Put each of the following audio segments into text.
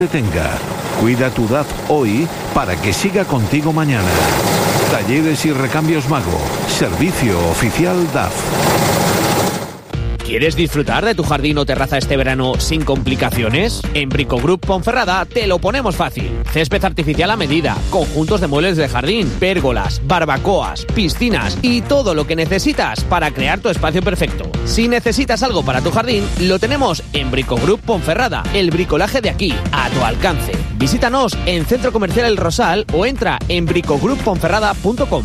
tenga. Cuida tu DAF hoy para que siga contigo mañana. Talleres y Recambios Mago. Servicio oficial DAF. ¿Quieres disfrutar de tu jardín o terraza este verano sin complicaciones? En Bricogroup Ponferrada te lo ponemos fácil. Césped artificial a medida, conjuntos de muebles de jardín, pérgolas, barbacoas, piscinas y todo lo que necesitas para crear tu espacio perfecto. Si necesitas algo para tu jardín, lo tenemos en Bricogroup Ponferrada, el bricolaje de aquí, a tu alcance. Visítanos en Centro Comercial El Rosal o entra en bricogrupponferrada.com.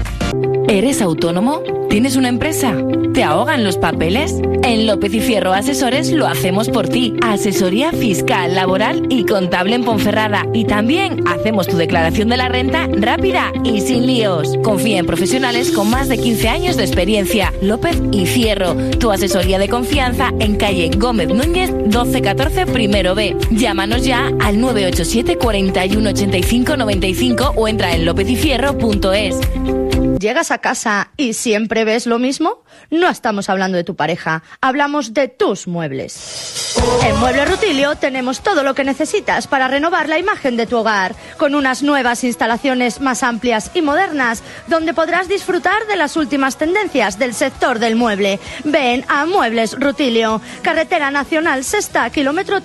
¿Eres autónomo? ¿Tienes una empresa? ¿Te ahogan los papeles? En López y Fierro Asesores lo hacemos por ti. Asesoría fiscal, laboral y contable en Ponferrada. Y también hacemos tu declaración de la renta rápida y sin líos. Confía en profesionales con más de 15 años de experiencia. López y Fierro, tu asesoría de confianza en calle Gómez Núñez 1214 Primero B. Llámanos ya al 987 41 85 95 o entra en lopezifierro.es. ¿Llegas a casa y siempre ves lo mismo? No estamos hablando de tu pareja, hablamos de tus muebles. En Muebles Rutilio tenemos todo lo que necesitas para renovar la imagen de tu hogar, con unas nuevas instalaciones más amplias y modernas, donde podrás disfrutar de las últimas tendencias del sector del mueble. Ven a Muebles Rutilio, Carretera Nacional Sexta, kilómetro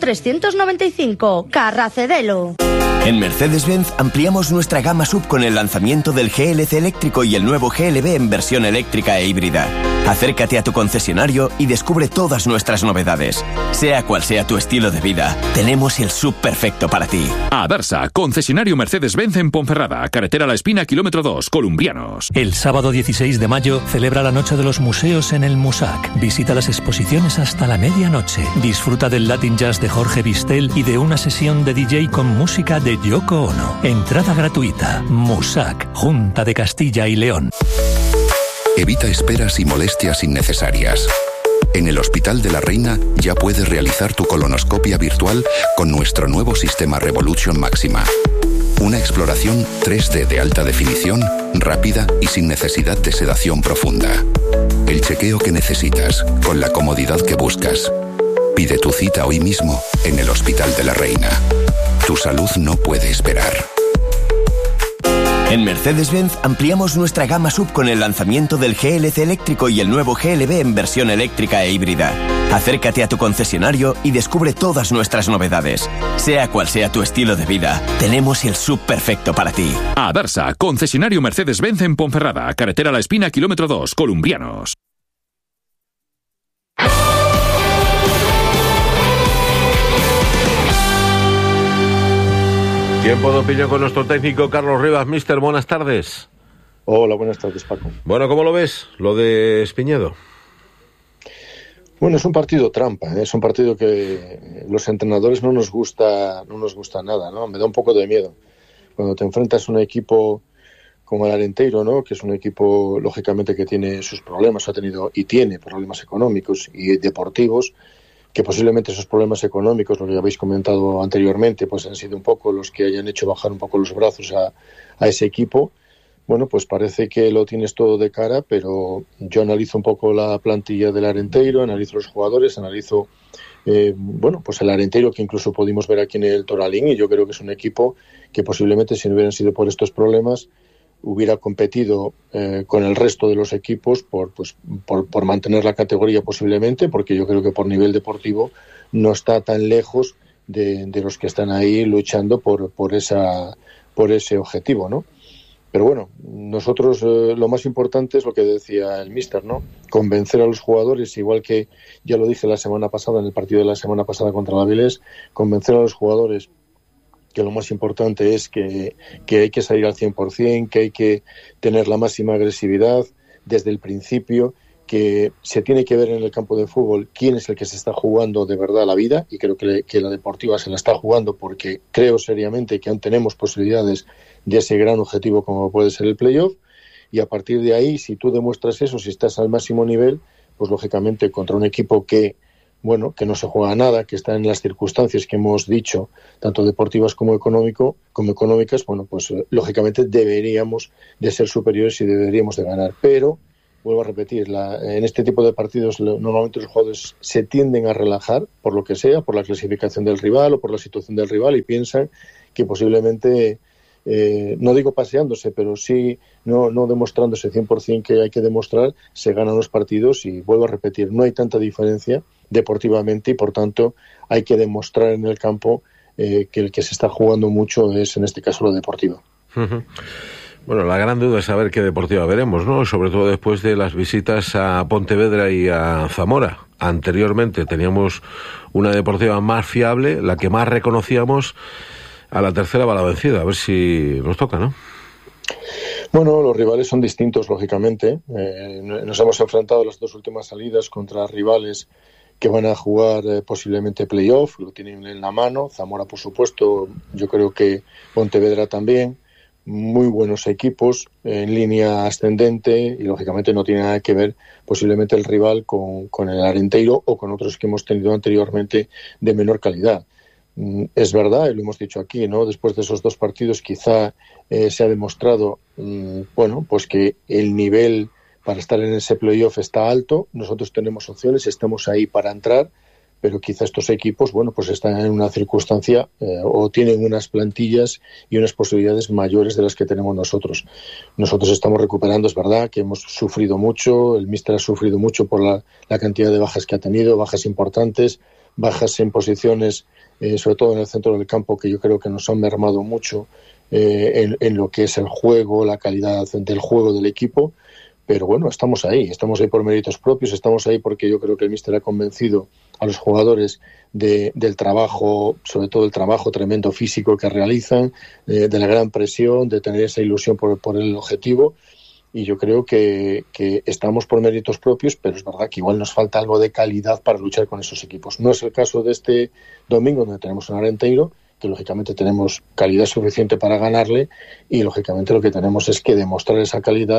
395, Carracedelo. En Mercedes-Benz ampliamos nuestra gama SUV con el lanzamiento del GLC eléctrico y el nuevo GLB en versión eléctrica e híbrida. Acércate a tu concesionario y descubre todas nuestras novedades. Sea cual sea tu estilo de vida, tenemos el SUV perfecto para ti. Adarsa, concesionario Mercedes-Benz en Ponferrada, carretera La Espina, kilómetro 2, Columbianos. El sábado 16 de mayo celebra la Noche de los Museos en el Musac. Visita las exposiciones hasta la medianoche. Disfruta del Latin Jazz de Jorge Bistel y de una sesión de DJ con música de Yoko Ono. Entrada gratuita. Musac, Junta de Castilla y León. Evita esperas y molestias innecesarias. En el Hospital de la Reina ya puedes realizar tu colonoscopia virtual con nuestro nuevo sistema Revolution Máxima. Una exploración 3D de alta definición, rápida y sin necesidad de sedación profunda. El chequeo que necesitas, con la comodidad que buscas. Pide tu cita hoy mismo en el Hospital de la Reina. Tu salud no puede esperar. En Mercedes-Benz ampliamos nuestra gama SUV con el lanzamiento del GLC eléctrico y el nuevo GLB en versión eléctrica e híbrida. Acércate a tu concesionario y descubre todas nuestras novedades. Sea cual sea tu estilo de vida, tenemos el SUV perfecto para ti. Adarsa, concesionario Mercedes-Benz en Ponferrada, carretera La Espina, kilómetro 2, Columbianos. Tiempo de opinión con nuestro técnico Carlos Rivas. Mister, buenas tardes. Hola, buenas tardes, Paco. Bueno, ¿cómo lo ves, lo de Espiñedo? Bueno, es un partido trampa, ¿eh? Es un partido que los entrenadores no nos gusta nada, ¿no? Me da un poco de miedo. Cuando te enfrentas a un equipo como el Arenteiro, ¿no? Que es un equipo, lógicamente, que tiene sus problemas, ha tenido y tiene problemas económicos y deportivos, que posiblemente esos problemas económicos, lo que habéis comentado anteriormente, pues han sido un poco los que hayan hecho bajar un poco los brazos a ese equipo. Bueno, pues parece que lo tienes todo de cara, pero yo analizo un poco la plantilla del Arenteiro, analizo los jugadores, analizo pues el Arenteiro, que incluso pudimos ver aquí en el Toralín, y yo creo que es un equipo que posiblemente, si no hubieran sido por estos problemas, hubiera competido con el resto de los equipos por mantener la categoría posiblemente, porque yo creo que por nivel deportivo no está tan lejos de los que están ahí luchando por ese objetivo, ¿no? Pero bueno, nosotros lo más importante es lo que decía el míster, ¿no? Convencer a los jugadores, igual que ya lo dije la semana pasada, en el partido de la semana pasada contra la Avilés, convencer a los jugadores que lo más importante es que hay que salir al 100%, que hay que tener la máxima agresividad desde el principio, que se tiene que ver en el campo de fútbol quién es el que se está jugando de verdad la vida, y creo que la Deportiva se la está jugando, porque creo seriamente que aún tenemos posibilidades de ese gran objetivo como puede ser el playoff, y a partir de ahí, si tú demuestras eso, si estás al máximo nivel, pues lógicamente contra un equipo que no se juega nada, que está en las circunstancias que hemos dicho, tanto deportivas como económicas, bueno, pues lógicamente deberíamos de ser superiores y deberíamos de ganar, pero vuelvo a repetir, en este tipo de partidos normalmente los jugadores se tienden a relajar, por lo que sea, por la clasificación del rival o por la situación del rival, y piensan que posiblemente, no digo paseándose, pero sí no demostrándose 100% que hay que demostrar, se ganan los partidos. Y vuelvo a repetir, no hay tanta diferencia deportivamente y por tanto hay que demostrar en el campo que el que se está jugando mucho es en este caso lo deportivo. Bueno, la gran duda es saber qué Deportiva veremos, ¿no? Sobre todo después de las visitas a Pontevedra y a Zamora. Anteriormente teníamos una Deportiva más fiable, la que más reconocíamos. A la tercera va la vencida, a ver si nos toca, ¿no? Bueno, los rivales son distintos, lógicamente. Nos hemos enfrentado las dos últimas salidas contra rivales que van a jugar posiblemente playoff, lo tienen en la mano. Zamora, por supuesto, yo creo que Pontevedra también. Muy buenos equipos en línea ascendente y lógicamente no tiene nada que ver posiblemente el rival con el Arenteiro o con otros que hemos tenido anteriormente de menor calidad. Es verdad, y lo hemos dicho aquí, ¿no? Después de esos dos partidos quizá se ha demostrado pues que el nivel para estar en ese playoff está alto. Nosotros tenemos opciones, estamos ahí para entrar, pero quizá estos equipos, pues están en una circunstancia o tienen unas plantillas y unas posibilidades mayores de las que tenemos nosotros. Nosotros estamos recuperando, es verdad que hemos sufrido mucho, el míster ha sufrido mucho por la cantidad de bajas que ha tenido, bajas importantes, bajas en posiciones, sobre todo en el centro del campo, que yo creo que nos han mermado mucho en lo que es el juego, la calidad del juego del equipo. Pero bueno, estamos ahí por méritos propios, estamos ahí porque yo creo que el míster ha convencido a los jugadores del trabajo, sobre todo el trabajo tremendo físico que realizan, de la gran presión, de tener esa ilusión por el objetivo. Y yo creo que estamos por méritos propios, pero es verdad que igual nos falta algo de calidad para luchar con esos equipos. No es el caso de este domingo, donde tenemos un Arenteiro, que lógicamente tenemos calidad suficiente para ganarle, y lógicamente lo que tenemos es que demostrar esa calidad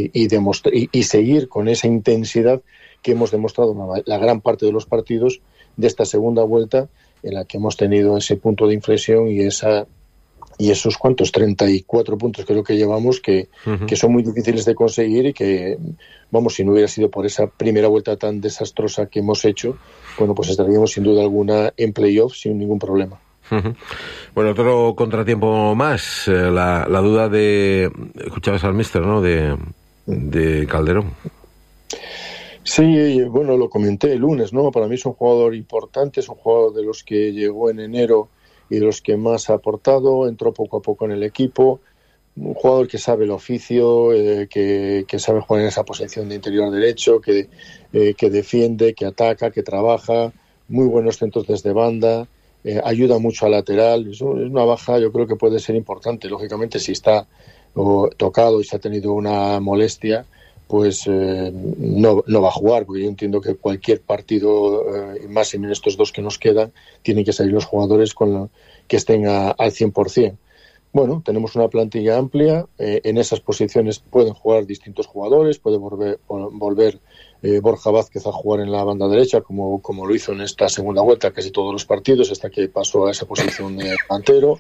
y seguir con esa intensidad que hemos demostrado la gran parte de los partidos de esta segunda vuelta, en la que hemos tenido ese punto de inflexión y esos 34 puntos creo que llevamos, que son muy difíciles de conseguir, y que, si no hubiera sido por esa primera vuelta tan desastrosa que hemos hecho, pues estaríamos sin duda alguna en playoff sin ningún problema. Bueno, otro contratiempo más, la duda de, escuchabas al míster, ¿no?, de Calderón. Sí, lo comenté el lunes, ¿no? Para mí es un jugador importante, es un jugador de los que llegó en enero y de los que más ha aportado, entró poco a poco en el equipo, un jugador que sabe el oficio, que sabe jugar en esa posición de interior derecho, que defiende, que ataca, que trabaja, muy buenos centros desde banda, ayuda mucho al lateral. Es una baja, yo creo que puede ser importante. Lógicamente, si está tocado y se ha tenido una molestia, pues no va a jugar, porque yo entiendo que cualquier partido, más en estos dos que nos quedan, tienen que salir los jugadores que estén al 100%. Bueno, tenemos una plantilla amplia, en esas posiciones pueden jugar distintos jugadores, puede volver Borja Vázquez a jugar en la banda derecha, como lo hizo en esta segunda vuelta casi todos los partidos, hasta que pasó a esa posición de delantero.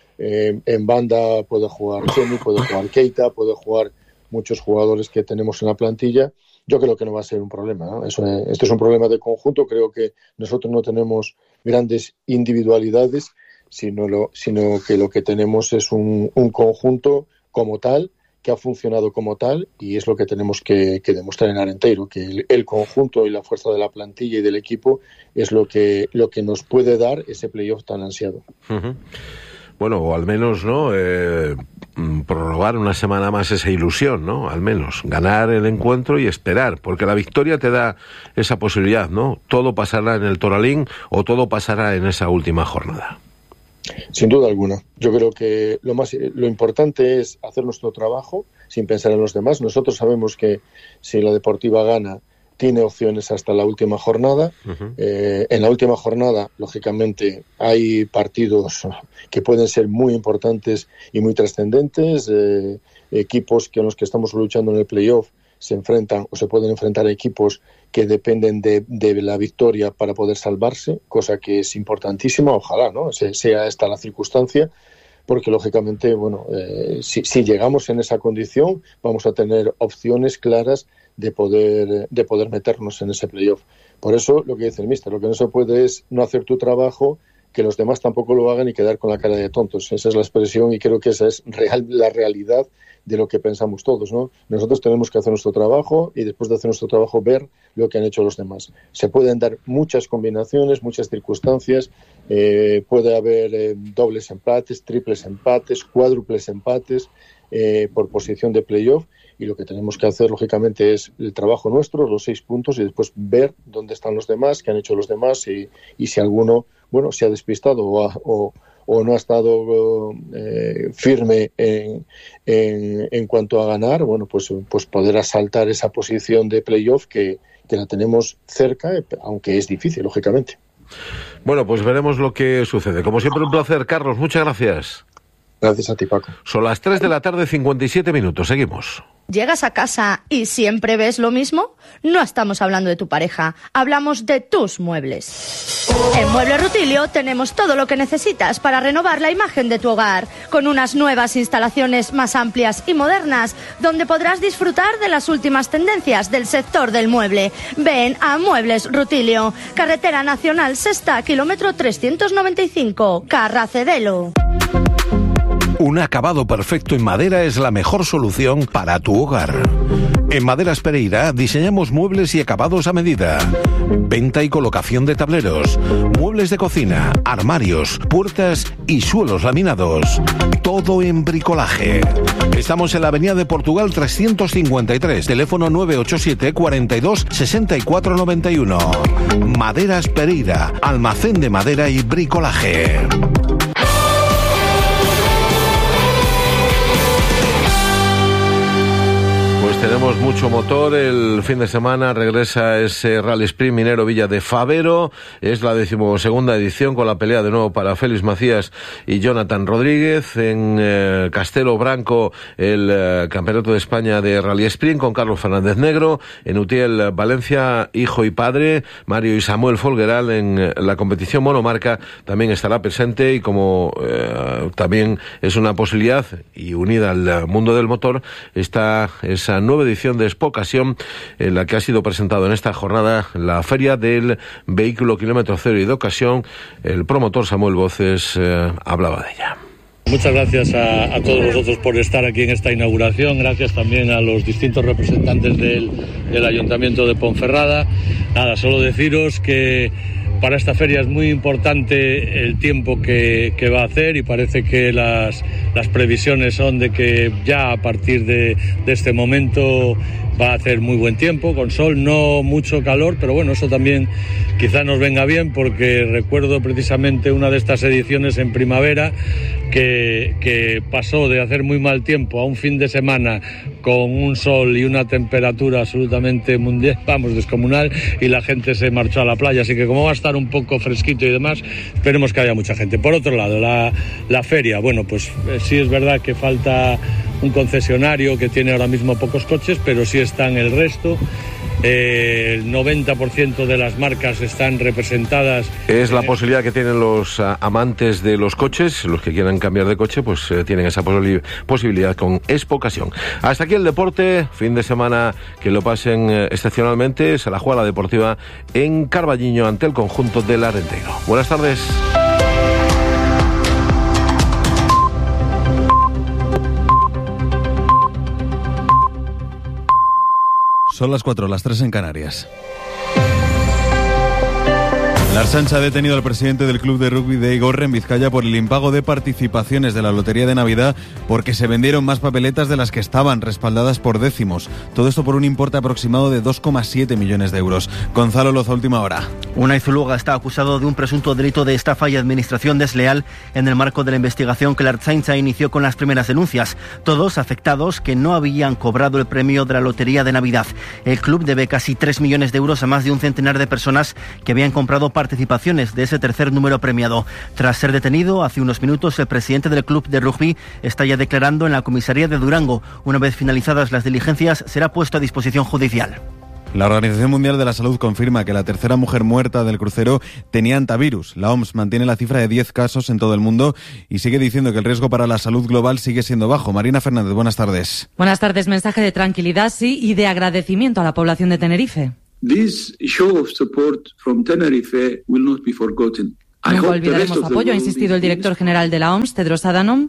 En banda puede jugar Kenny, puede jugar Keita, puede jugar muchos jugadores que tenemos en la plantilla. Yo creo que no va a ser un problema, ¿no? Esto es un problema de conjunto. Creo que nosotros no tenemos grandes individualidades, sino que lo que tenemos es un conjunto como tal, que ha funcionado como tal, y es lo que tenemos que demostrar en Arenteiro, que el conjunto y la fuerza de la plantilla y del equipo es lo que nos puede dar ese playoff tan ansiado. Uh-huh. Bueno, o al menos, ¿no?, prorrogar una semana más esa ilusión, ¿no? Al menos ganar el encuentro y esperar, porque la victoria te da esa posibilidad, ¿no? Todo pasará en el Toralín o todo pasará en esa última jornada. Sin duda alguna. Yo creo que lo importante es hacer nuestro trabajo sin pensar en los demás. Nosotros sabemos que si la Deportiva gana, tiene opciones hasta la última jornada. Uh-huh. En la última jornada, lógicamente, hay partidos que pueden ser muy importantes y muy trascendentes. Equipos con los que estamos luchando en el playoff se enfrentan o se pueden enfrentar a equipos que dependen de la victoria para poder salvarse, cosa que es importantísima. Ojalá, ¿no?, sea esta la circunstancia. porque lógicamente, bueno, si llegamos en esa condición, vamos a tener opciones claras de poder meternos en ese playoff. Por eso, lo que dice el míster, lo que no se puede es no hacer tu trabajo, que los demás tampoco lo hagan y quedar con la cara de tontos. Esa es la expresión y creo que esa es la realidad de lo que pensamos todos, ¿no? Nosotros tenemos que hacer nuestro trabajo y después de hacer nuestro trabajo ver lo que han hecho los demás. Se pueden dar muchas combinaciones, muchas circunstancias, puede haber dobles empates, triples empates, cuádruples empates por posición de playoff, y lo que tenemos que hacer lógicamente es el trabajo nuestro, los 6 puntos, y después ver dónde están los demás, qué han hecho los demás y si alguno, bueno, se ha despistado o no ha estado firme en cuanto a ganar, bueno, pues poder asaltar esa posición de playoff que la tenemos cerca, aunque es difícil, lógicamente. Bueno, pues veremos lo que sucede. Como siempre, un placer, Carlos. Muchas gracias. Gracias a ti, Paco. Son las 3 de la tarde, 57 minutos. Seguimos. ¿Llegas a casa y siempre ves lo mismo? No estamos hablando de tu pareja, hablamos de tus muebles. En Muebles Rutilio tenemos todo lo que necesitas para renovar la imagen de tu hogar, con unas nuevas instalaciones más amplias y modernas, donde podrás disfrutar de las últimas tendencias del sector del mueble. Ven a Muebles Rutilio, Carretera Nacional Sexta, kilómetro 395, Carracedelo. Un acabado perfecto en madera es la mejor solución para tu hogar. En Maderas Pereira diseñamos muebles y acabados a medida. Venta y colocación de tableros, muebles de cocina, armarios, puertas y suelos laminados. Todo en bricolaje. Estamos en la Avenida de Portugal 353, teléfono 987 42 64 91. Maderas Pereira, almacén de madera y bricolaje. Tenemos mucho motor. El fin de semana regresa ese Rally Sprint Minero Villa de Favero. Es la 12ª edición, con la pelea de nuevo para Félix Macías y Jonathan Rodríguez. En Castelo Branco, el Campeonato de España de Rally Sprint con Carlos Fernández Negro. En Utiel, Valencia, hijo y padre, Mario y Samuel Folgueral. En la competición monomarca también estará presente, y como también es una posibilidad y unida al mundo del motor, está esa nueva edición de Expocasión, en la que ha sido presentado en esta jornada la Feria del Vehículo Kilómetro Cero y de Ocasión. El promotor Samuel Voces hablaba de ella. Muchas gracias a todos vosotros por estar aquí en esta inauguración. Gracias también a los distintos representantes del Ayuntamiento de Ponferrada. Nada, solo deciros que para esta feria es muy importante el tiempo que va a hacer, y parece que las previsiones son de que ya a partir de este momento va a hacer muy buen tiempo, con sol, no mucho calor, pero bueno, eso también quizá nos venga bien, porque recuerdo precisamente una de estas ediciones en primavera que pasó de hacer muy mal tiempo a un fin de semana con un sol y una temperatura absolutamente mundial, descomunal, y la gente se marchó a la playa. Así que como va a estar un poco fresquito y demás, esperemos que haya mucha gente. Por otro lado, la feria, bueno, pues sí es verdad que falta un concesionario que tiene ahora mismo pocos coches, pero sí están el resto. El 90% de las marcas están representadas. Es la posibilidad que tienen los amantes de los coches, los que quieran cambiar de coche, pues tienen esa posibilidad con Expocasión. Hasta aquí el deporte, fin de semana que lo pasen excepcionalmente. Se la juega la Deportiva en Carballiño ante el conjunto del Arenteiro. Buenas tardes. Son las 4, las 3 en Canarias. La Ertzaintza ha detenido al presidente del club de rugby de Igorre, en Vizcaya, por el impago de participaciones de la Lotería de Navidad, porque se vendieron más papeletas de las que estaban respaldadas por décimos. Todo esto por un importe aproximado de 2,7 millones de euros. Gonzalo Loza, última hora. Unai Zuluaga está acusado de un presunto delito de estafa y administración desleal en el marco de la investigación que la Ertzaintza inició con las primeras denuncias. Todos afectados que no habían cobrado el premio de la Lotería de Navidad. El club debe casi 3 millones de euros a más de un centenar de personas que habían comprado participaciones de ese tercer número premiado. Tras ser detenido hace unos minutos, el presidente del club de rugby está ya declarando en la comisaría de Durango. Una vez finalizadas las diligencias, será puesto a disposición judicial. La Organización Mundial de la Salud confirma que la tercera mujer muerta del crucero tenía hantavirus. La OMS mantiene la cifra de 10 casos en todo el mundo y sigue diciendo que el riesgo para la salud global sigue siendo bajo. Marina Fernández, buenas tardes. Buenas tardes. Mensaje de tranquilidad, sí, y de agradecimiento a la población de Tenerife. This show of support from Tenerife will not be forgotten. Nunca olvidaremos su apoyo, ha insistido el director general de la OMS, Tedros Adhanom,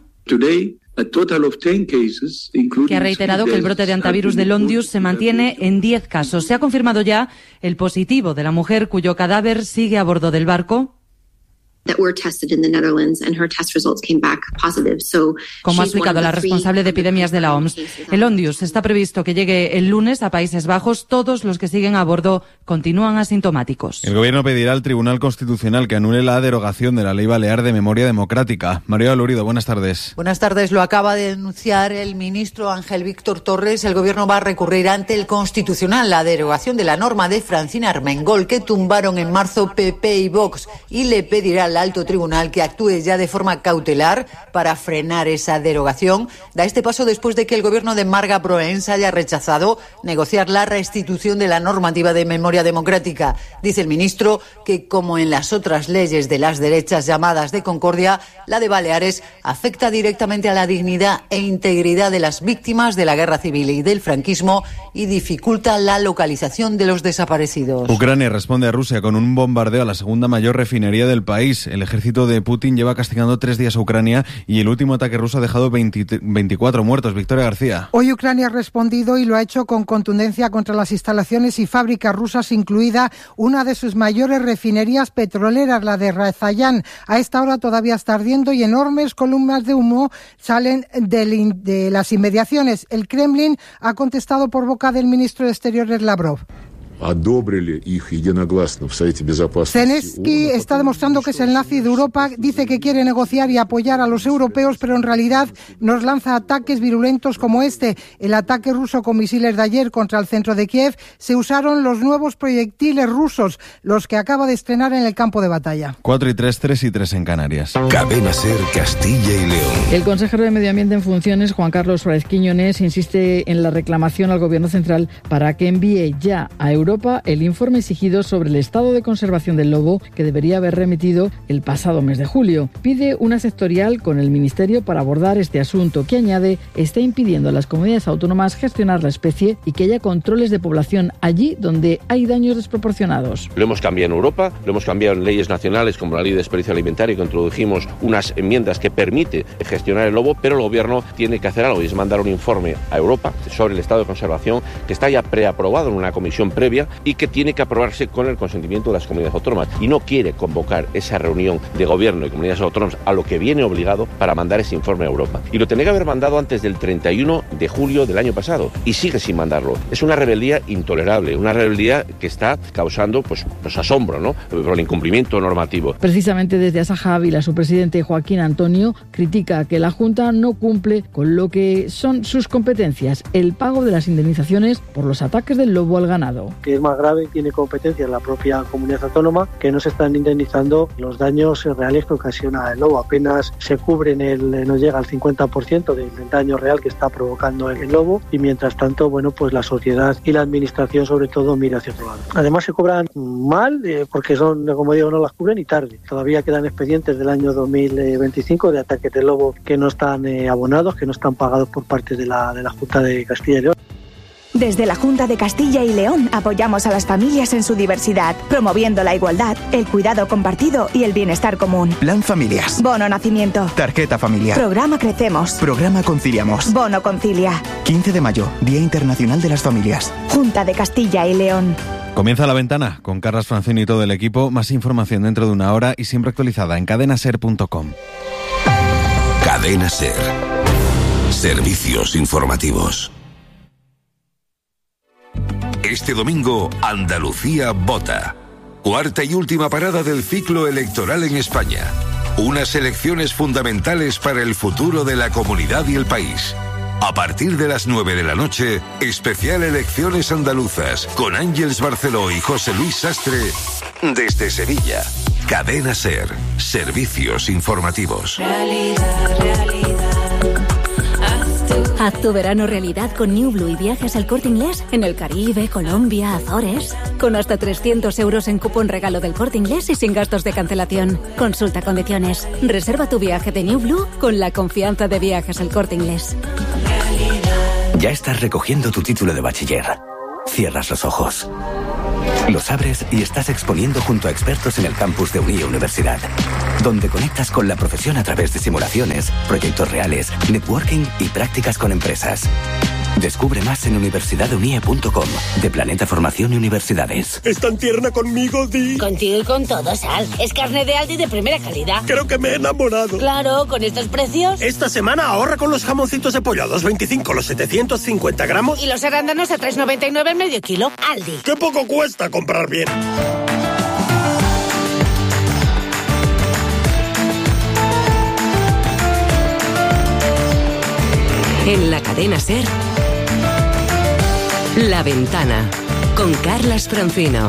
que ha reiterado que el brote de hantavirus del Ondius se mantiene en 10 casos. Se ha confirmado ya el positivo de la mujer cuyo cadáver sigue a bordo del barco. Como ha explicado la responsable de epidemias de la OMS, el Ondius está previsto que llegue el lunes a Países Bajos. Todos los que siguen a bordo continúan asintomáticos. El Gobierno pedirá al Tribunal Constitucional que anule la derogación de la Ley Balear de Memoria Democrática. María Lurido, buenas tardes. Buenas tardes. Lo acaba de denunciar el ministro Ángel Víctor Torres. El Gobierno va a recurrir ante el Constitucional la derogación de la norma de Francina Armengol que tumbaron en marzo PP y Vox, y le pedirá al alto tribunal que actúe ya de forma cautelar para frenar esa derogación. Da este paso después de que el gobierno de Marga Proens haya rechazado negociar la restitución de la normativa de memoria democrática. Dice el ministro que, como en las otras leyes de las derechas llamadas de concordia, la de Baleares afecta directamente a la dignidad e integridad de las víctimas de la guerra civil y del franquismo y dificulta la localización de los desaparecidos. Ucrania responde a Rusia con un bombardeo a la segunda mayor refinería del país. El ejército de Putin lleva castigando 3 días a Ucrania y el último ataque ruso ha dejado 24 muertos. Victoria García. Hoy Ucrania ha respondido y lo ha hecho con contundencia contra las instalaciones y fábricas rusas, incluida una de sus mayores refinerías petroleras, la de Razayán. A esta hora todavía está ardiendo y enormes columnas de humo salen de las inmediaciones. El Kremlin ha contestado por boca del ministro de Exteriores Lavrov. Zelensky está demostrando que es el nazi de Europa, dice que quiere negociar y apoyar a los europeos, pero en realidad nos lanza ataques virulentos como este. El ataque ruso con misiles de ayer contra el centro de Kiev, se usaron los nuevos proyectiles rusos, los que acaba de estrenar en el campo de batalla. 4:03, 3:03 en Canarias. Cadena SER Castilla y León. El consejero de Medio Ambiente en funciones, Juan Carlos Suárez Quiñones, insiste en la reclamación al Gobierno central para que envíe ya a Europa el informe exigido sobre el estado de conservación del lobo que debería haber remitido el pasado mes de julio. Pide una sectorial con el Ministerio para abordar este asunto que, añade, está impidiendo a las comunidades autónomas gestionar la especie y que haya controles de población allí donde hay daños desproporcionados. Lo hemos cambiado en Europa, lo hemos cambiado en leyes nacionales como la Ley de Desperdicio Alimentario, que introdujimos unas enmiendas que permite gestionar el lobo, pero el Gobierno tiene que hacer algo y es mandar un informe a Europa sobre el estado de conservación que está ya preaprobado en una comisión previa y que tiene que aprobarse con el consentimiento de las comunidades autónomas, y no quiere convocar esa reunión de gobierno y comunidades autónomas, a lo que viene obligado para mandar ese informe a Europa. Y lo tenía que haber mandado antes del 31 de julio del año pasado y sigue sin mandarlo. Es una rebeldía intolerable, una rebeldía que está causando pues asombro, ¿no?, por el incumplimiento normativo. Precisamente desde Asaja Ávila, su presidente Joaquín Antonio critica que la Junta no cumple con lo que son sus competencias, el pago de las indemnizaciones por los ataques del lobo al ganado. Que es más grave, tiene competencia en la propia comunidad autónoma, que no se están indemnizando los daños reales que ocasiona el lobo. Apenas se cubren, no llega al 50% del daño real que está provocando el lobo, y mientras tanto, pues la sociedad y la administración sobre todo mira hacia otro lado. Además se cobran mal, porque son, como digo, no las cubren y tarde. Todavía quedan expedientes del año 2025 de ataques de lobo que no están abonados, que no están pagados por parte de la Junta de Castilla y León. Desde la Junta de Castilla y León apoyamos a las familias en su diversidad, promoviendo la igualdad, el cuidado compartido y el bienestar común. Plan Familias. Bono Nacimiento. Tarjeta familiar. Programa Crecemos. Programa Conciliamos. Bono Concilia. 15 de mayo, Día Internacional de las Familias. Junta de Castilla y León. Comienza La Ventana con Carlas Francino y todo el equipo. Más información dentro de una hora y siempre actualizada en cadenaser.com. Cadena SER. Servicios informativos. Este domingo, Andalucía vota. Cuarta y última parada del ciclo electoral en España. Unas elecciones fundamentales para el futuro de la comunidad y el país. A partir de las 9 de la noche, especial Elecciones Andaluzas, con Ángeles Barceló y José Luis Sastre, desde Sevilla. Cadena SER. Servicios informativos. Haz tu verano realidad con New Blue y viajes al Corte Inglés en el Caribe, Colombia, Azores. Con hasta 300 euros en cupón regalo del Corte Inglés y sin gastos de cancelación. Consulta condiciones. Reserva tu viaje de New Blue con la confianza de Viajes al Corte Inglés. Ya estás recogiendo tu título de bachiller. Cierras los ojos. Los abres y estás exponiendo junto a expertos en el campus de Unie Universidad, donde conectas con la profesión a través de simulaciones, proyectos reales, networking y prácticas con empresas. Descubre más en universidadunie.com, de Planeta Formación y Universidades. ¿Es tan tierna conmigo, Di? Contigo y con todo, Sal. Es carne de Aldi de primera calidad. Creo que me he enamorado. Claro, con estos precios. Esta semana ahorra con los jamoncitos de pollo a 2,25 los 750 gramos. Y los arándanos a 3,99 el medio kilo. Aldi. ¡Qué poco cuesta comprar bien! En la cadena SER, La Ventana, con Carlas Francino.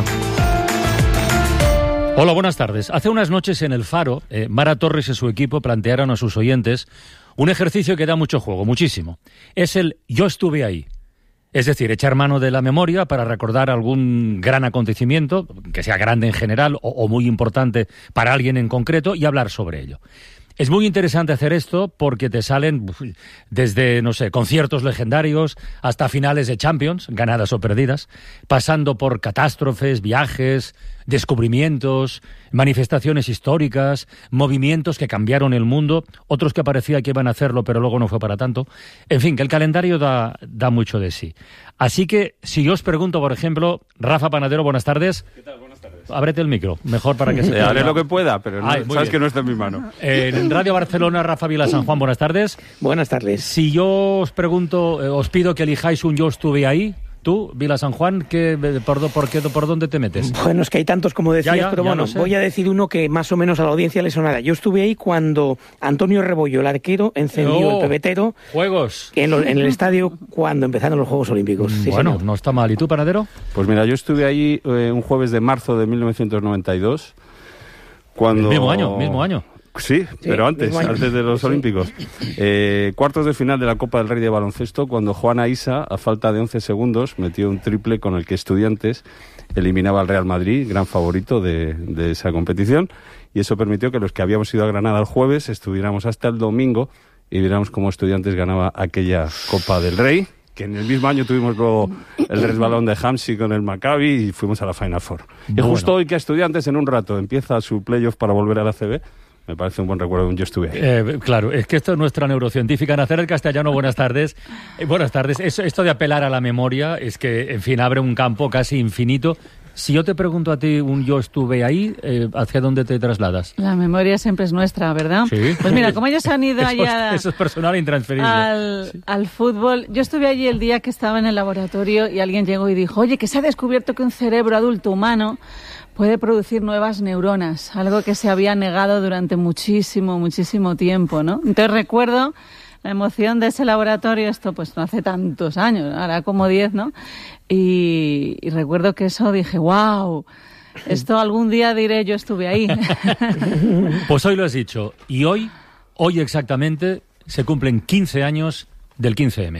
Hola, buenas tardes. Hace unas noches en El Faro, Mara Torres y su equipo plantearon a sus oyentes un ejercicio que da mucho juego, muchísimo. Es el yo estuve ahí. Es decir, echar mano de la memoria para recordar algún gran acontecimiento, que sea grande en general o muy importante para alguien en concreto, y hablar sobre ello. Es muy interesante hacer esto porque te salen desde, no sé, conciertos legendarios hasta finales de Champions, ganadas o perdidas, pasando por catástrofes, viajes, descubrimientos, manifestaciones históricas, movimientos que cambiaron el mundo, otros que parecía que iban a hacerlo pero luego no fue para tanto. En fin, que el calendario da mucho de sí. Así que, si yo os pregunto, por ejemplo, Rafa Panadero, buenas tardes. ¿Qué tal? Buenas tardes. Ábrete el micro, mejor para que se... Haré lo que pueda, pero no, sabes bien que no está en mi mano. En Radio Barcelona, Rafa Vila San Juan, buenas tardes. Buenas tardes. Si yo os pregunto, os pido que elijáis un yo estuve ahí, tú, Vila San Juan, ¿por dónde te metes? Bueno, es que hay tantos como decías, pero bueno, voy a decir uno que más o menos a la audiencia le sonará. Yo estuve ahí cuando Antonio Rebollo, el arquero, encendió el pebetero. Juegos. En el estadio cuando empezaron los Juegos Olímpicos. Sí, bueno, señor. No está mal. ¿Y tú, Panadero? Pues mira, yo estuve ahí un jueves de marzo de 1992. Cuando... Mismo año. Sí, pero antes de los Olímpicos. Cuartos de final de la Copa del Rey de baloncesto, cuando Juana Isa, a falta de 11 segundos, metió un triple con el que Estudiantes eliminaba al Real Madrid, gran favorito de esa competición, y eso permitió que los que habíamos ido a Granada el jueves estuviéramos hasta el domingo y viéramos cómo Estudiantes ganaba aquella Copa del Rey, que en el mismo año tuvimos luego el resbalón de Hamsi con el Maccabi y fuimos a la Final Four. Y justo hoy que Estudiantes en un rato empieza su playoff para volver a la ACB, me parece un buen recuerdo de un yo estuve ahí. Claro, es que esto es nuestra neurocientífica. Nacer el Castellano, buenas tardes. Buenas tardes. Esto de apelar a la memoria es que, en fin, abre un campo casi infinito. Si yo te pregunto a ti un yo estuve ahí, ¿hacia dónde te trasladas? La memoria siempre es nuestra, ¿verdad? Sí. Pues mira, como ellos han ido allá eso es personal e intransferible. Al fútbol, yo estuve allí el día que estaba en el laboratorio y alguien llegó y dijo, oye, que se ha descubierto que un cerebro adulto humano puede producir nuevas neuronas, algo que se había negado durante muchísimo tiempo, ¿no? Entonces recuerdo la emoción de ese laboratorio, esto pues no hace tantos años, ahora como 10, ¿no? Y recuerdo que eso dije, wow, esto algún día diré yo estuve ahí. Pues hoy lo has dicho, y hoy exactamente, se cumplen 15 años del 15M.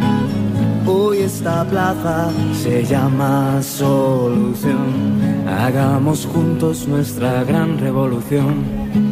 Hoy esta plaza se llama Solución. Hagamos juntos nuestra gran revolución.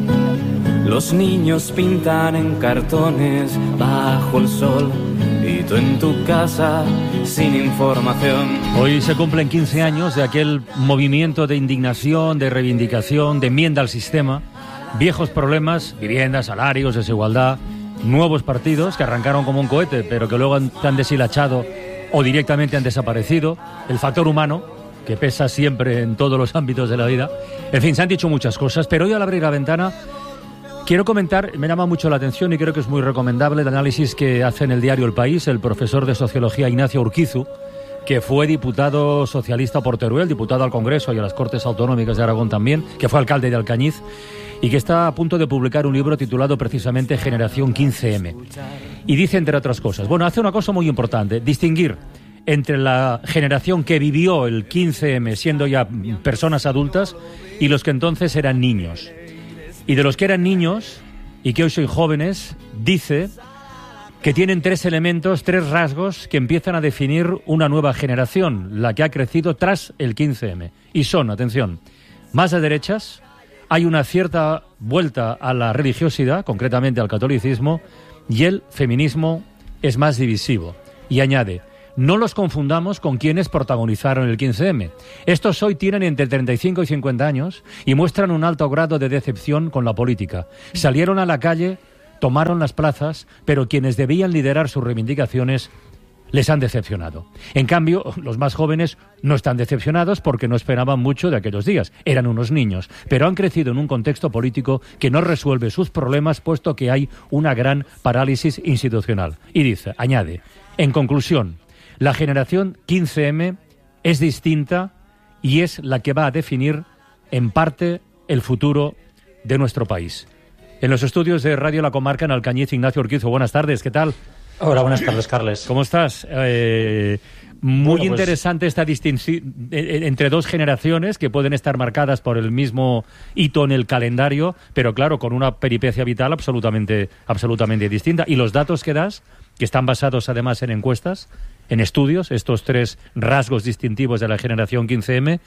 Los niños pintan en cartones bajo el sol y tú en tu casa sin información. Hoy se cumplen 15 años de aquel movimiento de indignación, de reivindicación, de enmienda al sistema. Viejos problemas, vivienda, salarios, desigualdad, nuevos partidos que arrancaron como un cohete, pero que luego han deshilachado o directamente han desaparecido. El factor humano, que pesa siempre en todos los ámbitos de la vida. En fin, se han dicho muchas cosas, pero hoy al abrir la ventana quiero comentar, me llama mucho la atención y creo que es muy recomendable el análisis que hace en el diario El País el profesor de Sociología Ignacio Urquizu, que fue diputado socialista por Teruel, diputado al Congreso y a las Cortes Autonómicas de Aragón también, que fue alcalde de Alcañiz, y que está a punto de publicar un libro titulado precisamente Generación 15M. Y dice, entre otras cosas, bueno, hace una cosa muy importante, distinguir entre la generación que vivió el 15M siendo ya personas adultas y los que entonces eran niños. Y de los que eran niños y que hoy son jóvenes, dice que tienen 3 elementos, 3 rasgos que empiezan a definir una nueva generación, la que ha crecido tras el 15M. Y son, atención, más de derechas, hay una cierta vuelta a la religiosidad, concretamente al catolicismo, y el feminismo es más divisivo. Y añade, no los confundamos con quienes protagonizaron el 15M. Estos hoy tienen entre 35 y 50 años y muestran un alto grado de decepción con la política. Salieron a la calle, tomaron las plazas, pero quienes debían liderar sus reivindicaciones les han decepcionado. En cambio, los más jóvenes no están decepcionados porque no esperaban mucho de aquellos días. Eran unos niños, pero han crecido en un contexto político que no resuelve sus problemas, puesto que hay una gran parálisis institucional. Y dice, añade, en conclusión, la generación 15M es distinta y es la que va a definir, en parte, el futuro de nuestro país. En los estudios de Radio La Comarca, en Alcañiz, Ignacio Urquizo. Buenas tardes, ¿qué tal? Hola, buenas tardes, Carles. ¿Cómo estás? Muy interesante esta distinción entre 2 generaciones que pueden estar marcadas por el mismo hito en el calendario, pero claro, con una peripecia vital absolutamente distinta. Y los datos que das, que están basados además en encuestas, en estudios, estos 3 rasgos distintivos de la generación 15M,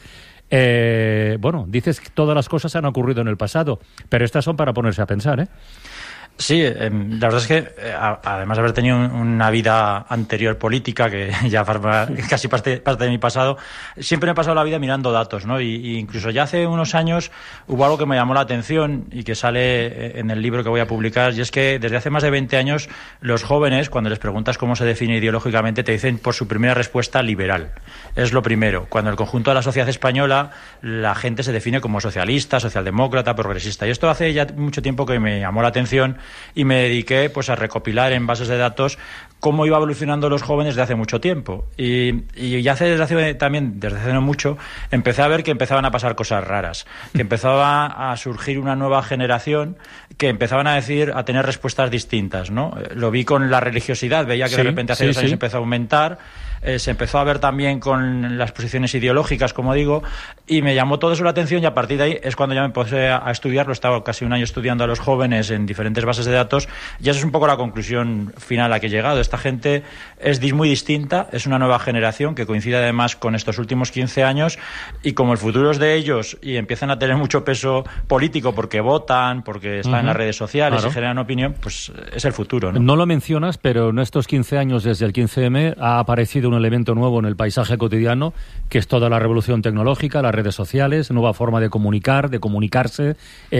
bueno, dices que todas las cosas han ocurrido en el pasado, pero estas son para ponerse a pensar, ¿eh? Sí, la verdad es que además de haber tenido una vida anterior política, que ya forma casi parte de mi pasado, siempre me he pasado la vida mirando datos, ¿no? Y incluso ya hace unos años hubo algo que me llamó la atención y que sale en el libro que voy a publicar, y es que desde hace más de 20 años los jóvenes, cuando les preguntas cómo se define ideológicamente, te dicen por su primera respuesta liberal. Es lo primero. Cuando en el conjunto de la sociedad española la gente se define como socialista, socialdemócrata, progresista. Y esto hace ya mucho tiempo que me llamó la atención y me dediqué pues a recopilar en bases de datos cómo iba evolucionando los jóvenes desde hace mucho tiempo. Y ya desde hace no mucho, empecé a ver que empezaban a pasar cosas raras, que empezaba a surgir una nueva generación que empezaban a tener respuestas distintas, ¿no? Lo vi con la religiosidad, veía que de repente hace 2 años empezó a aumentar. Se empezó a ver también con las posiciones ideológicas, como digo, y me llamó todo eso la atención, y a partir de ahí es cuando ya me puse a estudiarlo. Estaba casi un año estudiando a los jóvenes en diferentes bases de datos, y esa es un poco la conclusión final a la que he llegado. Esta gente es muy distinta, es una nueva generación que coincide además con estos últimos 15 años, y como el futuro es de ellos y empiezan a tener mucho peso político porque votan, porque están en las redes sociales, y generan opinión, pues es el futuro, ¿no? No lo mencionas, pero en estos 15 años desde el 15M ha aparecido un elemento nuevo en el paisaje cotidiano, que es toda la revolución tecnológica, las redes sociales, nueva forma de comunicar, de comunicarse.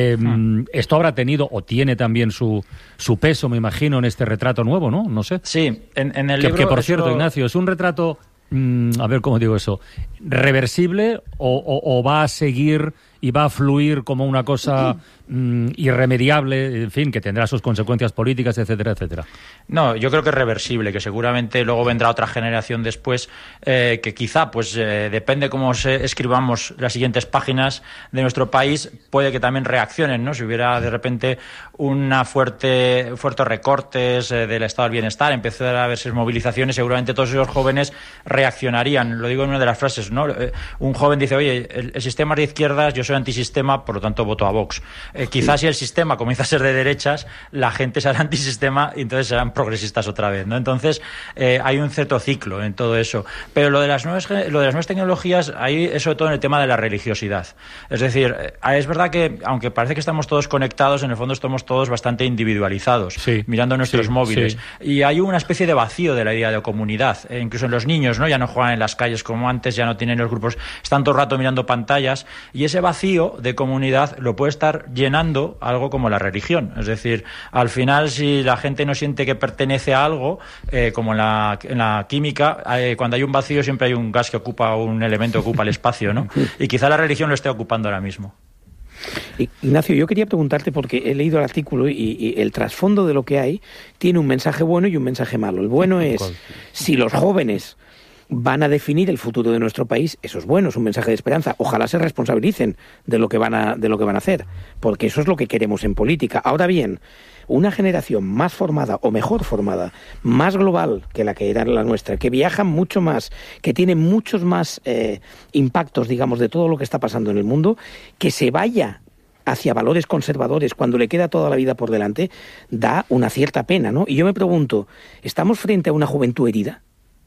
Esto habrá tenido o tiene también su peso, me imagino, en este retrato nuevo, ¿no? No sé. Sí, en el libro... Que por cierto, Ignacio, ¿es un retrato, a ver cómo digo eso, reversible o va a seguir y va a fluir como una cosa irremediable, en fin, que tendrá sus consecuencias políticas, etcétera, etcétera? No, yo creo que es reversible, que seguramente luego vendrá otra generación después, que quizá, pues depende cómo escribamos las siguientes páginas de nuestro país, puede que también reaccionen, ¿no? Si hubiera de repente fuertes recortes del estado del bienestar, empezar a verse movilizaciones, seguramente todos esos jóvenes reaccionarían. Lo digo en una de las frases, ¿no? Un joven dice, oye, el sistema es de izquierdas, yo soy antisistema, por lo tanto voto a Vox. Quizás si el sistema comienza a ser de derechas, la gente será antisistema y entonces serán progresistas otra vez, ¿no? Entonces hay un cierto ciclo en todo eso. Pero lo de las nuevas tecnologías, ahí es sobre todo en el tema de la religiosidad. Es decir, es verdad que aunque parece que estamos todos conectados, en el fondo estamos todos bastante individualizados, mirando nuestros móviles. Y hay una especie de vacío de la idea de comunidad. Incluso en los niños, ¿no? Ya no juegan en las calles como antes, ya no tienen los grupos, están todo el rato mirando pantallas, y ese vacío de comunidad lo puede estar llenando algo como la religión. Es decir, al final, si la gente no siente que pertenece a algo, como en la química, cuando hay un vacío siempre hay un gas que ocupa, un elemento que ocupa el espacio, ¿no? Y quizá la religión lo esté ocupando ahora mismo. Ignacio, yo quería preguntarte, porque he leído el artículo y el trasfondo de lo que hay tiene un mensaje bueno y un mensaje malo. El bueno es, si los jóvenes van a definir el futuro de nuestro país, eso es bueno, es un mensaje de esperanza. Ojalá se responsabilicen de lo que van a hacer, porque eso es lo que queremos en política. Ahora bien, una generación más formada o mejor formada, más global que la que era la nuestra, que viaja mucho más, que tiene muchos más impactos, digamos, de todo lo que está pasando en el mundo, que se vaya hacia valores conservadores cuando le queda toda la vida por delante, da una cierta pena, ¿no? Y yo me pregunto, ¿estamos frente a una juventud herida?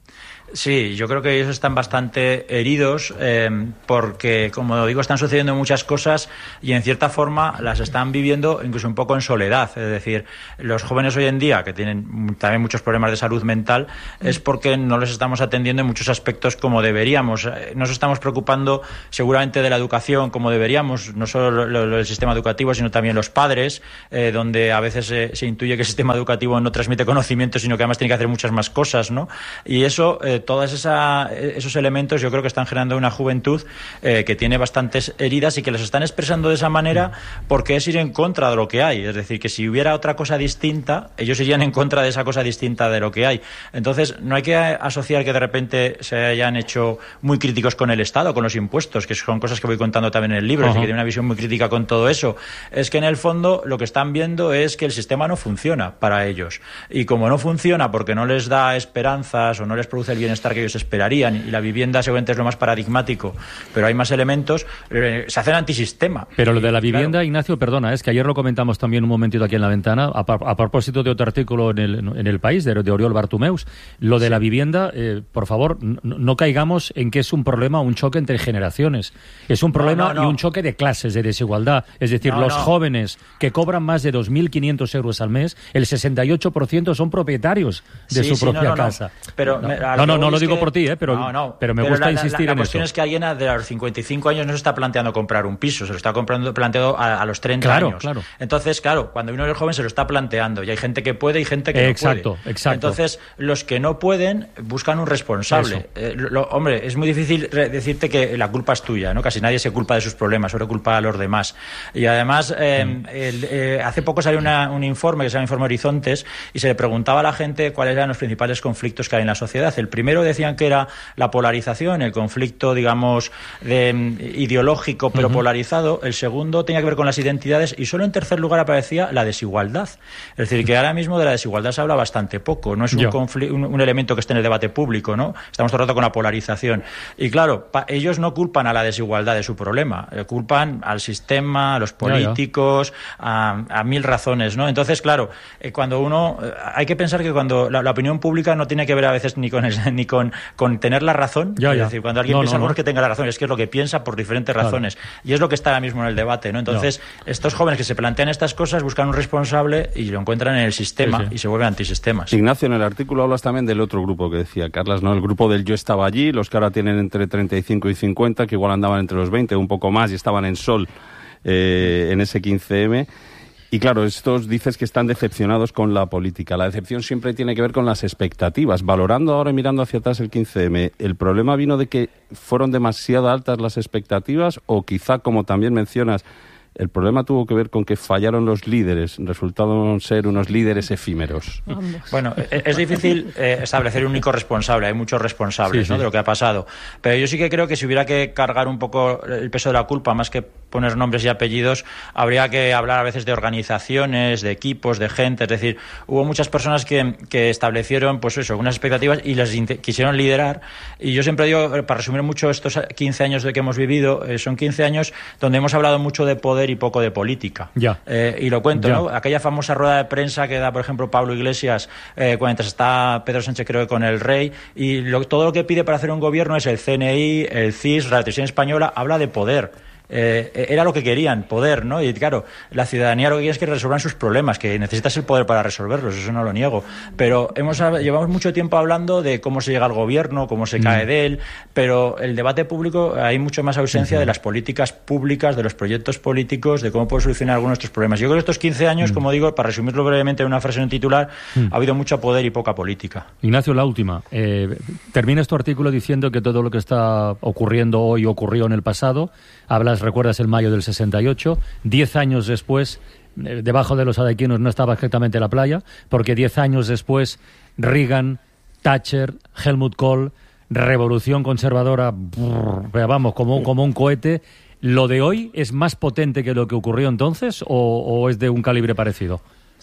Sí, yo creo que ellos están bastante heridos porque, como digo, están sucediendo muchas cosas y en cierta forma las están viviendo incluso un poco en soledad. Es decir, los jóvenes hoy en día, que tienen también muchos problemas de salud mental, es porque no les estamos atendiendo en muchos aspectos como deberíamos. No nos estamos preocupando seguramente de la educación como deberíamos, no solo el sistema educativo, sino también los padres, donde a veces se intuye que el sistema educativo no transmite conocimiento, sino que además tiene que hacer muchas más cosas, ¿no? Y eso... todos esos elementos yo creo que están generando una juventud que tiene bastantes heridas y que las están expresando de esa manera porque es ir en contra de lo que hay. Es decir, que si hubiera otra cosa distinta, ellos irían en contra de esa cosa distinta de lo que hay. Entonces, no hay que asociar que de repente se hayan hecho muy críticos con el Estado, con los impuestos, que son cosas que voy contando también en el libro, así que tiene una visión muy crítica con todo eso. Es que en el fondo lo que están viendo es que el sistema no funciona para ellos. Y como no funciona porque no les da esperanzas o no les produce el bienestar que ellos esperarían, y la vivienda seguramente es lo más paradigmático, pero hay más elementos, se hacen antisistema. Pero lo de la vivienda, claro. Ignacio, perdona, es que ayer lo comentamos también un momentito aquí en la ventana, a propósito de otro artículo en el País, de Oriol Bartumeus, lo de la vivienda, por favor, no caigamos en que es un problema, un choque entre generaciones. Es un problema y un choque de clases, de desigualdad. Es decir, los jóvenes que cobran más de 2.500 euros al mes, el 68% son propietarios de su propia casa. Pero no lo digo por ti, pero me gusta insistir en eso. La cuestión es que alguien de los 55 años no se está planteando comprar un piso, se lo está planteando a los 30 años. Claro. Entonces, claro, cuando uno es joven se lo está planteando y hay gente que puede y gente que no puede. Exacto. Entonces, los que no pueden buscan un responsable. Hombre, es muy difícil decirte que la culpa es tuya, ¿no? Casi nadie se culpa de sus problemas, solo culpa a los demás. Y además, hace poco salió un informe que se llama Informe Horizontes y se le preguntaba a la gente cuáles eran los principales conflictos que hay en la sociedad. El primero decían que era la polarización, el conflicto, digamos, ideológico pero polarizado. El segundo tenía que ver con las identidades y solo en tercer lugar aparecía la desigualdad. Es decir, que ahora mismo de la desigualdad se habla bastante poco, no es un elemento que esté en el debate público, ¿no? Estamos todo el rato con la polarización. Y claro, ellos no culpan a la desigualdad de su problema, culpan al sistema, a los políticos, a mil razones, ¿no? Entonces, claro, cuando uno... hay que pensar que cuando la opinión pública no tiene que ver a veces ni con tener la razón. Es decir, cuando alguien piensa algo es que tenga la razón, es que es lo que piensa por diferentes razones. Y es lo que está ahora mismo en el debate, ¿no? Entonces, estos jóvenes que se plantean estas cosas buscan un responsable y lo encuentran en el sistema y se vuelven antisistemas. Ignacio, en el artículo hablas también del otro grupo que decía Carlas, ¿no? El grupo del Yo estaba allí, los que ahora tienen entre 35 y 50, que igual andaban entre los 20, un poco más, y estaban en Sol en ese 15M. Y claro, estos dices que están decepcionados con la política. La decepción siempre tiene que ver con las expectativas. Valorando ahora y mirando hacia atrás el 15M, ¿el problema vino de que fueron demasiado altas las expectativas o quizá, como también mencionas, el problema tuvo que ver con que fallaron los líderes, resultaron ser unos líderes efímeros? Bueno, es difícil establecer un único responsable, hay muchos responsables de lo que ha pasado, pero yo sí que creo que si hubiera que cargar un poco el peso de la culpa, más que poner nombres y apellidos, habría que hablar a veces de organizaciones, de equipos, de gente, es decir, hubo muchas personas que establecieron, pues eso, unas expectativas y las quisieron liderar, y yo siempre digo, para resumir mucho estos 15 años de que hemos vivido, son 15 años donde hemos hablado mucho de poder y poco de política. Y lo cuento, ¿no? Aquella famosa rueda de prensa que da, por ejemplo, Pablo Iglesias mientras está Pedro Sánchez, creo que con el rey, y todo lo que pide para hacer un gobierno es el CNI, el CIS, la Televisión Española, habla de poder. Era lo que querían, poder, ¿no? Y claro, la ciudadanía lo que quiere es que resuelvan sus problemas, que necesitas el poder para resolverlos, eso no lo niego, pero llevamos mucho tiempo hablando de cómo se llega al gobierno, cómo se cae de él, pero el debate público, hay mucho más ausencia de las políticas públicas, de los proyectos políticos, de cómo poder solucionar algunos de estos problemas. Yo creo que estos 15 años, como digo, para resumirlo brevemente en una frase en un titular, ha habido mucho poder y poca política. Ignacio, la última. Terminas tu artículo diciendo que todo lo que está ocurriendo hoy ocurrió en el pasado. Recuerdas el mayo del 68, 10 años después, debajo de los adequinos no estaba exactamente la playa, porque 10 años después, Reagan, Thatcher, Helmut Kohl, revolución conservadora, vamos, como un cohete. ¿Lo de hoy es más potente que lo que ocurrió entonces o es de un calibre parecido?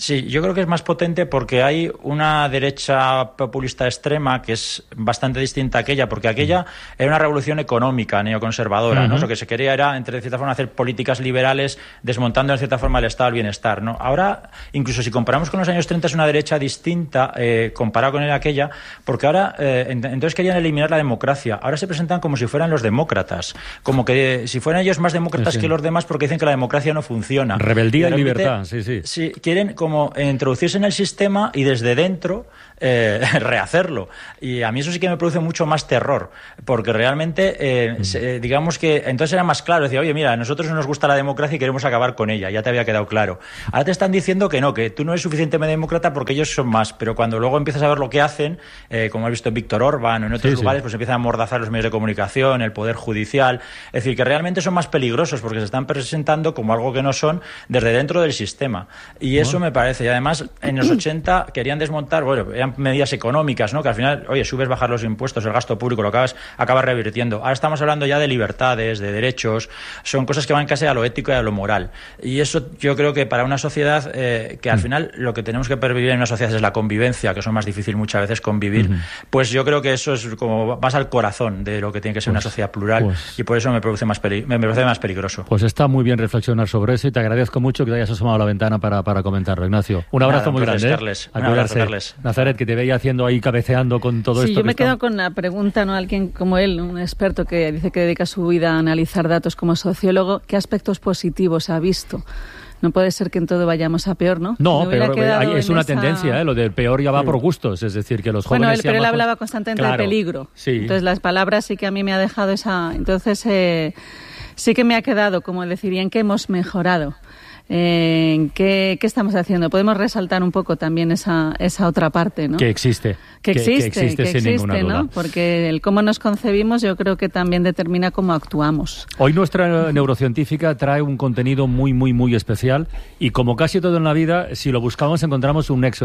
Sí, yo creo que es más potente porque hay una derecha populista extrema que es bastante distinta a aquella, porque aquella era una revolución económica neoconservadora, ¿no? Lo que se quería era, de cierta forma, hacer políticas liberales desmontando, de cierta forma, el estado del bienestar, ¿no? Ahora, incluso si comparamos con los años 30, es una derecha distinta comparado con aquella, porque ahora, entonces querían eliminar la democracia. Ahora se presentan como si fueran los demócratas, como que si fueran ellos más demócratas que los demás porque dicen que la democracia no funciona. Rebeldía y libertad, sí. Sí, quieren como introducirse en el sistema y desde dentro rehacerlo. Y a mí eso sí que me produce mucho más terror, porque realmente, digamos que entonces era más claro, decía, oye, mira, a nosotros no nos gusta la democracia y queremos acabar con ella, ya te había quedado claro. Ahora te están diciendo que no, que tú no eres suficientemente demócrata porque ellos son más, pero cuando luego empiezas a ver lo que hacen, como has visto en Víctor Orbán o en otros lugares, pues empiezan a amordazar los medios de comunicación, el poder judicial, es decir, que realmente son más peligrosos porque se están presentando como algo que no son desde dentro del sistema. Y eso me parece, y además en los 80 querían desmontar, bueno, eran medidas económicas, ¿no? Que al final, oye, subes, bajas los impuestos, el gasto público, lo acabas revirtiendo. Ahora estamos hablando ya de libertades, de derechos, son cosas que van casi a lo ético y a lo moral. Y eso yo creo que para una sociedad que al final lo que tenemos que pervivir en una sociedad es la convivencia, que eso es más difícil muchas veces convivir, pues yo creo que eso es como más al corazón de lo que tiene que ser una sociedad plural y por eso me parece más peligroso. Pues está muy bien reflexionar sobre eso y te agradezco mucho que te hayas asomado a la ventana para comentarlo, Ignacio. Un abrazo muy grande. Carles. Un abrazo, Carles. Nazaret, que te veía haciendo ahí cabeceando con todo esto. Sí, yo me quedo con la pregunta, ¿no? Alguien como él, un experto que dice que dedica su vida a analizar datos como sociólogo, ¿qué aspectos positivos ha visto? No puede ser que en todo vayamos a peor, ¿no? No, pero es una tendencia, lo del peor ya va por gustos, es decir, que los jóvenes... Bueno, pero él hablaba constantemente de peligro. Sí. Entonces, las palabras sí que a mí me ha dejado esa... Entonces, sí que me ha quedado, como decirían, que hemos mejorado. ¿Qué estamos haciendo? Podemos resaltar un poco también esa otra parte, ¿no? Que existe sin ninguna duda. ¿no? Porque el cómo nos concebimos yo creo que también determina cómo actuamos. Hoy nuestra neurocientífica trae un contenido muy, muy, muy especial y como casi todo en la vida, si lo buscamos encontramos un nexo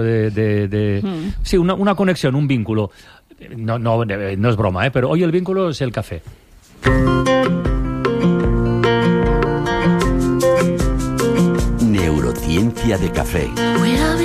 sí, una conexión, un vínculo. No es broma, pero hoy el vínculo es el café. Neurociencia de café.